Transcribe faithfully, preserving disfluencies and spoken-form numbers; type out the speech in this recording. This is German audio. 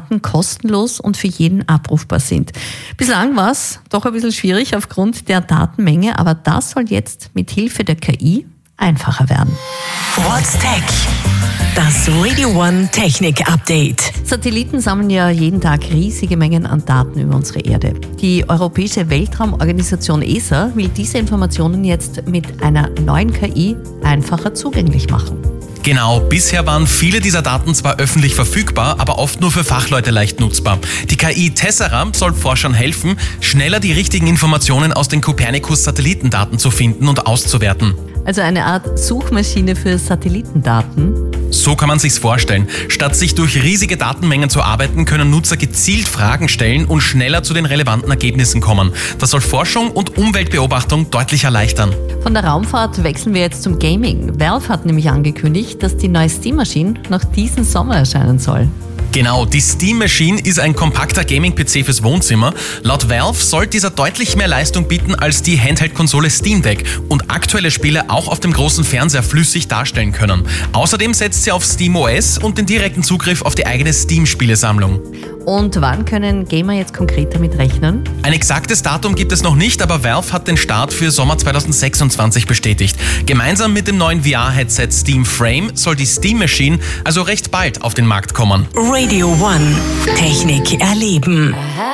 Daten kostenlos und für jeden abrufbar sind. Bislang war es doch ein bisschen schwierig aufgrund der Datenmenge, aber das soll jetzt mit Hilfe der K I einfacher werden. What's Tech? Das Radio One Technik Update. Satelliten sammeln ja jeden Tag riesige Mengen an Daten über unsere Erde. Die Europäische Weltraumorganisation E S A will diese Informationen jetzt mit einer neuen K I einfacher zugänglich machen. Genau, bisher waren viele dieser Daten zwar öffentlich verfügbar, aber oft nur für Fachleute leicht nutzbar. Die K I Tessera soll Forschern helfen, schneller die richtigen Informationen aus den Copernicus-Satellitendaten zu finden und auszuwerten. Also eine Art Suchmaschine für Satellitendaten. So kann man sich's vorstellen. Statt sich durch riesige Datenmengen zu arbeiten, können Nutzer gezielt Fragen stellen und schneller zu den relevanten Ergebnissen kommen. Das soll Forschung und Umweltbeobachtung deutlich erleichtern. Von der Raumfahrt wechseln wir jetzt zum Gaming. Valve hat nämlich angekündigt, dass die neue Steam Machine noch diesen Sommer erscheinen soll. Genau, die Steam Machine ist ein kompakter Gaming-P C fürs Wohnzimmer. Laut Valve soll dieser deutlich mehr Leistung bieten als die Handheld-Konsole Steam Deck und aktuelle Spiele auch auf dem großen Fernseher flüssig darstellen können. Außerdem setzt sie auf SteamOS und den direkten Zugriff auf die eigene Steam-Spielesammlung. Und wann können Gamer jetzt konkret damit rechnen? Ein exaktes Datum gibt es noch nicht, aber Valve hat den Start für Sommer zweitausendsechsundzwanzig bestätigt. Gemeinsam mit dem neuen V R-Headset Steam Frame soll die Steam Machine also recht bald auf den Markt kommen. Radio One Technik erleben.